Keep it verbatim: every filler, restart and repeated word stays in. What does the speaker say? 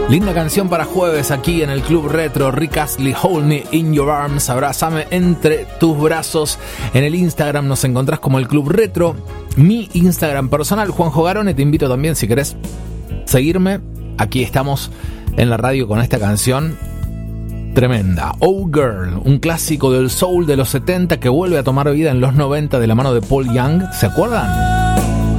Linda canción para jueves aquí en el Club Retro. Rick Astley, Hold Me in Your Arms, abrázame entre tus brazos. En el Instagram nos encontrás como el Club Retro. Mi Instagram personal, Juanjo Garone. Te invito también, si querés seguirme. Aquí estamos en la radio con esta canción tremenda. Oh Girl, un clásico del soul de los setenta que vuelve a tomar vida en los noventa de la mano de Paul Young. ¿Se acuerdan?